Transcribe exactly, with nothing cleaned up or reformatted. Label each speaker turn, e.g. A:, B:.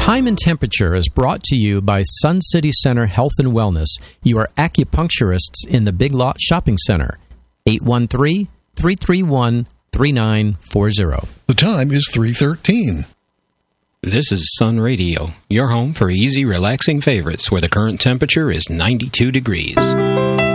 A: Time and Temperature is brought to you by Sun City Center Health and Wellness, your acupuncturists in the Big Lot Shopping Center. eight one three, three three one, three nine four zero.
B: The time is three thirteen.
C: This is Sun Radio, your home for easy, relaxing favorites where the current temperature is ninety-two degrees.